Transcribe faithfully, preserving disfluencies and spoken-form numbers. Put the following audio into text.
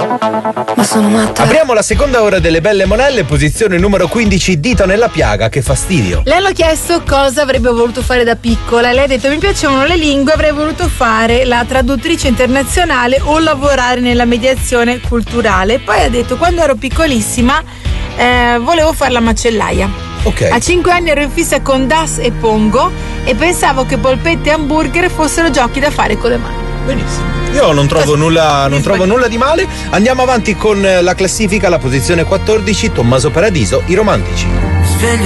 Ma sono matta. Apriamo la seconda ora delle belle monelle, posizione numero quindici, dito nella piaga, che fastidio. Le hanno chiesto cosa avrebbe voluto fare da piccola. Lei ha detto: mi piacevano le lingue, avrei voluto fare la traduttrice internazionale o lavorare nella mediazione culturale. Poi ha detto: quando ero piccolissima eh, volevo fare la macellaia. Ok. A cinque anni ero in fissa con Das e Pongo e pensavo che polpette e hamburger fossero giochi da fare con le mani. Benissimo. Io non trovo nulla, non trovo nulla di male. Andiamo avanti con la classifica, la posizione quattordici, Tommaso Paradiso, I Romantici. Sveglio